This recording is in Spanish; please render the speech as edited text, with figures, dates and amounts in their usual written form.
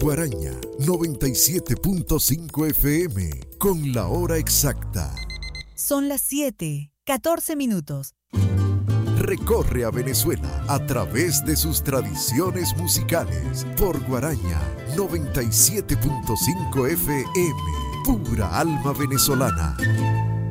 Guaraña 97.5 FM con la hora exacta. Son las 7:14. Recorre a Venezuela a través de sus tradiciones musicales por Guaraña 97.5 FM. Pura alma venezolana.